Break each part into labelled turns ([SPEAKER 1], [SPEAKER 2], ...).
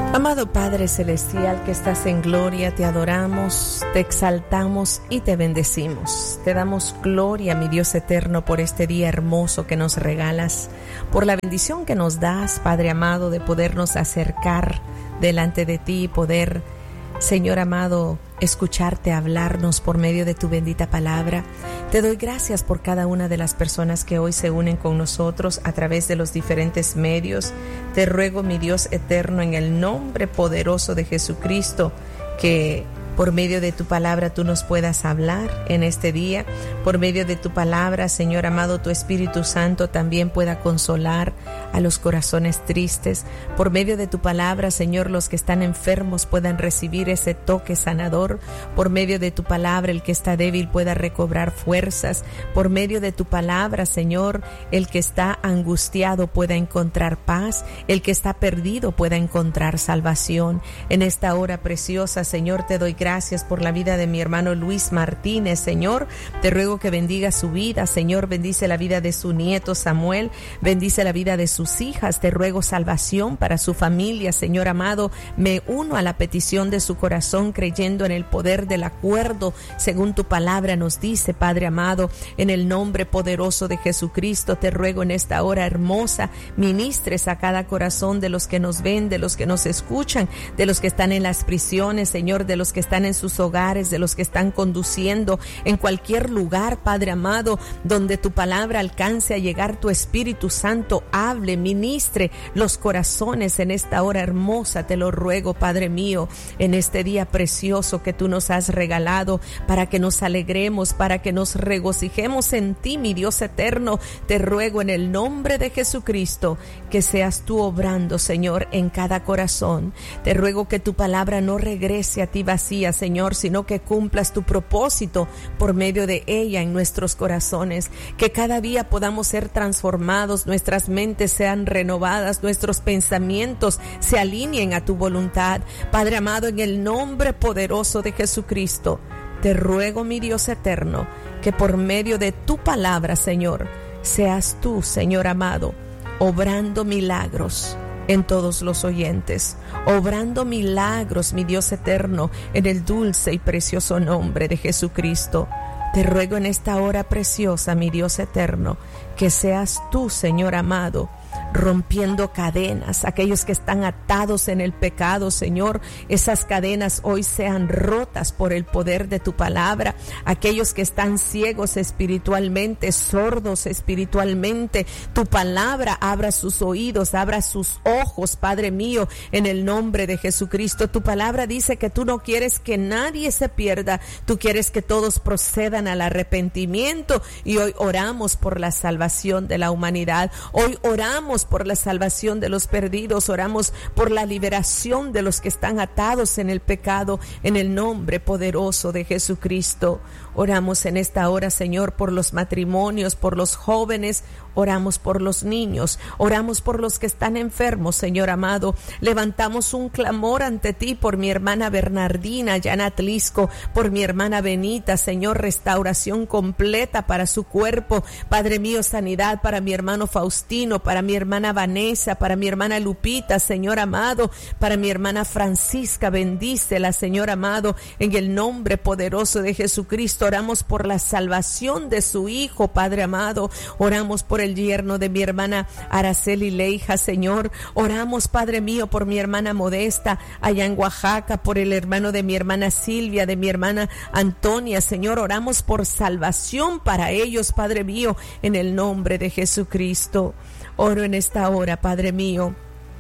[SPEAKER 1] Amado Padre Celestial que estás en gloria, te adoramos, te exaltamos y te bendecimos. Te damos gloria, mi Dios eterno, por este día hermoso que nos regalas, por la bendición que nos das, Padre amado, de podernos acercar delante de ti y poder, Señor amado, escucharte hablarnos por medio de tu bendita palabra. Te doy gracias por cada una de las personas que hoy se unen con nosotros a través de los diferentes medios. Te ruego, mi Dios eterno, en el nombre poderoso de Jesucristo, que por medio de tu palabra tú nos puedas hablar en este día. Por medio de tu palabra, Señor amado, tu Espíritu Santo también pueda consolar a los corazones tristes. Por medio de tu palabra, Señor, los que están enfermos puedan recibir ese toque sanador. Por medio de tu palabra, el que está débil pueda recobrar fuerzas. Por medio de tu palabra, Señor, el que está angustiado pueda encontrar paz. El que está perdido pueda encontrar salvación. En esta hora preciosa, Señor, te doy gracias por la vida de mi hermano Luis Martínez, Señor. Te ruego que bendiga su vida, Señor. Bendice la vida de su nieto Samuel. Bendice la vida de sus hijas. Te ruego salvación para su familia, Señor amado. Me uno a la petición de su corazón, creyendo en el poder del acuerdo, según tu palabra nos dice, Padre amado. En el nombre poderoso de Jesucristo, te ruego en esta hora hermosa, ministres a cada corazón de los que nos ven, de los que nos escuchan, de los que están en las prisiones, Señor, de los que están en sus hogares, de los que están conduciendo, en cualquier lugar, Padre amado, donde tu palabra alcance a llegar, tu Espíritu Santo hable, ministre los corazones en esta hora hermosa. Te lo ruego, Padre mío, en este día precioso que tú nos has regalado, para que nos alegremos, para que nos regocijemos en ti, mi Dios eterno. Te ruego en el nombre de Jesucristo que seas tú obrando, Señor, en cada corazón. Te ruego que tu palabra no regrese a ti vacía, Señor, sino que cumplas tu propósito por medio de ella en nuestros corazones. Que cada día podamos ser transformados, nuestras mentes sean renovadas, nuestros pensamientos se alineen a tu voluntad. Padre amado, en el nombre poderoso de Jesucristo, te ruego, mi Dios eterno, que por medio de tu palabra, Señor, seas tú, Señor amado, obrando milagros en todos los oyentes, obrando milagros, mi Dios eterno, en el dulce y precioso nombre de Jesucristo. Te ruego en esta hora preciosa, mi Dios eterno, que seas tú, Señor amado, rompiendo cadenas, aquellos que están atados en el pecado, Señor, esas cadenas hoy sean rotas por el poder de tu palabra. Aquellos que están ciegos espiritualmente, sordos espiritualmente, tu palabra abra sus oídos, abra sus ojos, Padre mío, en el nombre de Jesucristo. Tu palabra dice que tú no quieres que nadie se pierda, tú quieres que todos procedan al arrepentimiento, y hoy oramos por la salvación de la humanidad. Hoy oramos por la salvación de los perdidos, oramos por la liberación de los que están atados en el pecado, en el nombre poderoso de Jesucristo. Oramos en esta hora, Señor, por los matrimonios, por los jóvenes, oramos por los niños, oramos por los que están enfermos, Señor amado. Levantamos un clamor ante ti por mi hermana Bernardina, allá en Atlisco, por mi hermana Benita, Señor, restauración completa para su cuerpo, Padre mío, sanidad para mi hermano Faustino, para mi hermana Vanessa, para mi hermana Lupita, Señor amado, para mi hermana Francisca, bendícela, Señor amado, en el nombre poderoso de Jesucristo. Oramos por la salvación de su hijo, Padre amado. Oramos por el yerno de mi hermana Araceli Leija, Señor. Oramos, Padre mío, por mi hermana Modesta allá en Oaxaca, por el hermano de mi hermana Silvia, de mi hermana Antonia, Señor. Oramos por salvación para ellos, Padre mío, en el nombre de Jesucristo. Oro en esta hora, Padre mío,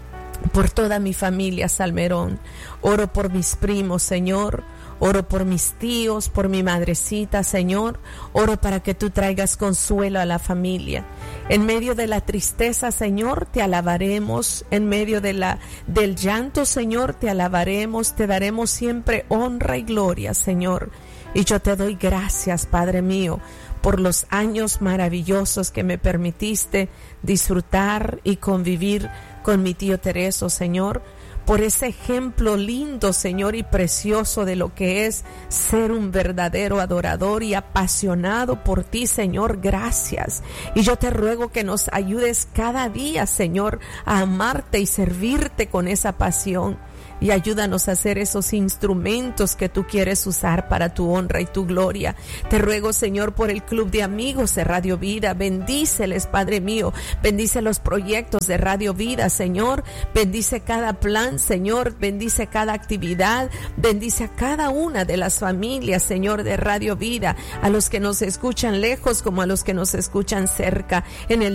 [SPEAKER 1] por toda mi familia Salmerón. Oro por mis primos, Señor. Oro por mis tíos, por mi madrecita, Señor. Oro para que tú traigas consuelo a la familia. En medio de la tristeza, Señor, te alabaremos. En medio del llanto, Señor, te alabaremos. Te daremos siempre honra y gloria, Señor. Y yo te doy gracias, Padre mío, por los años maravillosos que me permitiste disfrutar y convivir con mi tío Tereso, Señor. Por ese ejemplo lindo, Señor, y precioso de lo que es ser un verdadero adorador y apasionado por ti, Señor. Gracias. Y yo te ruego que nos ayudes cada día, Señor, a amarte y servirte con esa pasión. y ayúdanos a ser esos instrumentos que tú quieres usar para tu honra y tu gloria. Te ruego, Señor, por el club de amigos de Radio Vida. Bendíceles, Padre mío. Bendice los proyectos de Radio Vida, Señor. Bendice cada plan, Señor. Bendice cada actividad. Bendice a cada una de las familias, Señor, de Radio Vida, a los que nos escuchan lejos como a los que nos escuchan cerca. En el